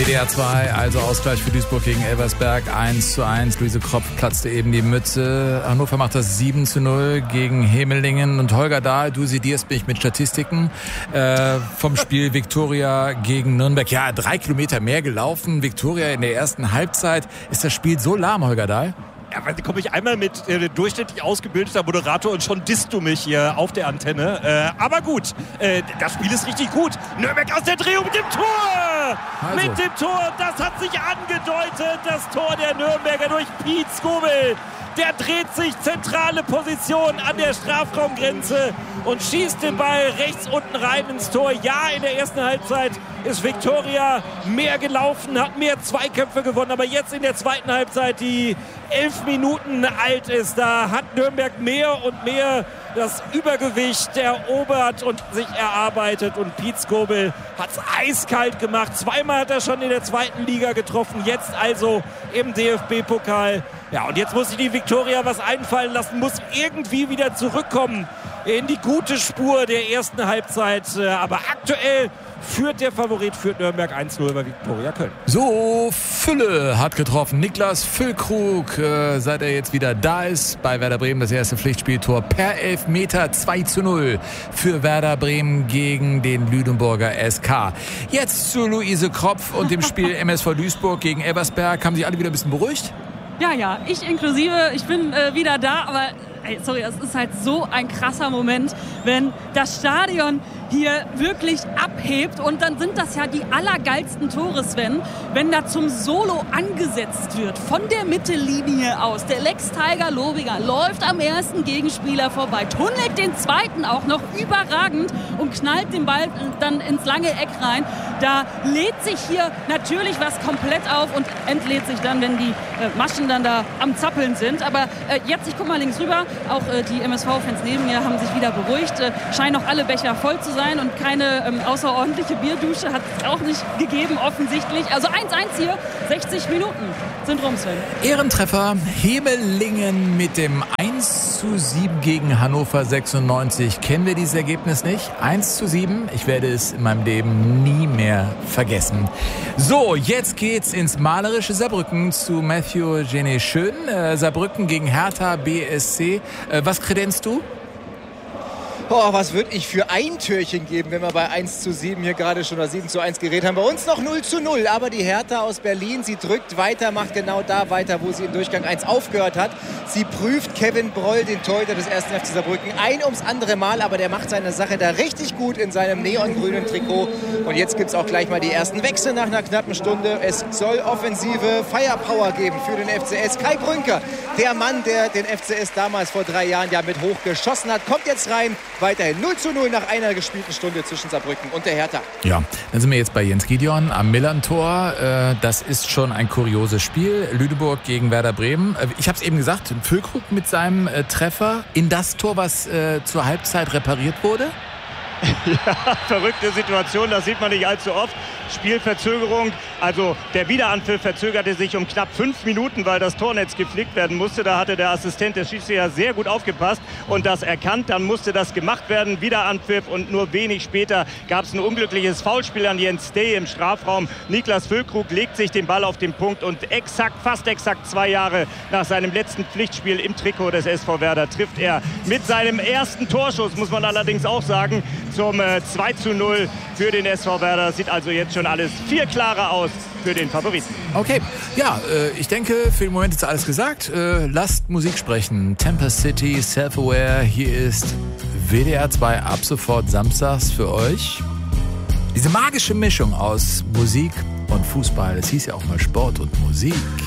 WDR 2, also Ausgleich für Duisburg gegen Elversberg, 1:1. Luise Kropf platzte eben die Mütze. Hannover macht das 7:0 gegen Hemelingen. Und Holger Dahl, du sedierst mich mit Statistiken vom Spiel Viktoria gegen Nürnberg. Ja, 3 Kilometer mehr gelaufen. Viktoria in der ersten Halbzeit. Ist das Spiel so lahm, Holger Dahl? Ja, weil da komme ich einmal mit durchschnittlich ausgebildeter Moderator und schon disst du mich hier auf der Antenne. Aber gut, das Spiel ist richtig gut. Nürnberg aus der Drehung mit dem Tor! Also. Mit dem Tor, das hat sich angedeutet. Das Tor der Nürnberger durch Piet Skobel. Der dreht sich, zentrale Position an der Strafraumgrenze und schießt den Ball rechts unten rein ins Tor. Ja, in der ersten Halbzeit ist Viktoria mehr gelaufen, hat mehr Zweikämpfe gewonnen. Aber jetzt in der zweiten Halbzeit, die 11 Minuten alt ist, da hat Nürnberg mehr und mehr das Übergewicht erobert und sich erarbeitet. Und Piet Skobel hat es eiskalt gemacht. Zweimal hat er schon in der zweiten Liga getroffen, jetzt also im DFB-Pokal. Ja, und jetzt muss sich die Viktoria was einfallen lassen, muss irgendwie wieder zurückkommen in die gute Spur der ersten Halbzeit. Aber aktuell führt der Favorit, führt Nürnberg 1:0 bei Viktoria Köln. So, Fülle hat getroffen. Niklas Füllkrug, seit er jetzt wieder da ist bei Werder Bremen, das erste Pflichtspieltor per Elfmeter, 2:0 für Werder Bremen gegen den Lüneburger SK. Jetzt zu Luise Kropf und dem Spiel MSV Duisburg gegen Elversberg. Haben sich alle wieder ein bisschen beruhigt? Ja, ich inklusive. Ich bin wieder da, aber sorry, es ist halt so ein krasser Moment, wenn das Stadion hier wirklich abhebt und dann sind das ja die allergeilsten Tore, Sven, wenn da zum Solo angesetzt wird, von der Mittellinie aus. Der Lex Tiger Lobinger läuft am ersten Gegenspieler vorbei, tunnelt den zweiten auch noch überragend und knallt den Ball dann ins lange Eck rein. Da lädt sich hier natürlich was komplett auf und entlädt sich dann, wenn die Maschen dann da am Zappeln sind. Aber jetzt, ich guck mal links rüber, auch die MSV-Fans neben mir haben sich wieder beruhigt, scheinen noch alle Becher voll zu sein und keine außerordentliche Bierdusche hat es auch nicht gegeben, offensichtlich. Also 1:1 hier, 60 Minuten sind rum, Sven. Ehrentreffer, Hemelingen mit dem 1:7 gegen Hannover 96. Kennen wir dieses Ergebnis nicht? 1:7, ich werde es in meinem Leben nie mehr vergessen. So, jetzt geht's ins malerische Saarbrücken zu Matthew Genet Schön. Saarbrücken gegen Hertha BSC. Was kredenzt du? Oh, was würde ich für ein Türchen geben, wenn wir bei 1:7 hier gerade schon oder 7:1 geredet haben. Bei uns noch 0:0, aber die Hertha aus Berlin, sie drückt weiter, macht genau da weiter, wo sie im Durchgang 1 aufgehört hat. Sie prüft Kevin Broll, den Torhüter des 1. FC Saarbrücken, ein ums andere Mal, aber der macht seine Sache da richtig gut in seinem neongrünen Trikot. Und jetzt gibt es auch gleich mal die ersten Wechsel nach einer knappen Stunde. Es soll offensive Firepower geben für den FCS. Kai Brünker, der Mann, der den FCS damals vor 3 Jahren ja mit hoch geschossen hat, kommt jetzt rein. Weiterhin 0:0 nach einer gespielten Stunde zwischen Saarbrücken und der Hertha. Ja, dann sind wir jetzt bei Jens Gideon am Millern-Tor. Das ist schon ein kurioses Spiel. Lüneburg gegen Werder Bremen. Ich habe es eben gesagt, Füllkrug mit seinem Treffer in das Tor, was zur Halbzeit repariert wurde. Ja, verrückte Situation, das sieht man nicht allzu oft. Spielverzögerung, also der Wiederanpfiff verzögerte sich um knapp 5 Minuten, weil das Tornetz geflickt werden musste. Da hatte der Assistent des Schiedsrichters sehr gut aufgepasst und das erkannt. Dann musste das gemacht werden, Wiederanpfiff und nur wenig später gab es ein unglückliches Foulspiel an Jens Day im Strafraum. Niklas Füllkrug legt sich den Ball auf den Punkt und fast exakt 2 Jahre nach seinem letzten Pflichtspiel im Trikot des SV Werder trifft er mit seinem ersten Torschuss, muss man allerdings auch sagen, zum 2:0 für den SV Werder. Sieht also jetzt schon alles viel klarer aus für den Favoriten. Okay, ja, ich denke, für den Moment ist alles gesagt. Lasst Musik sprechen. Tempest City, Self-Aware. Hier ist WDR 2 ab sofort samstags für euch. Diese magische Mischung aus Musik und Fußball. Es hieß ja auch mal Sport und Musik.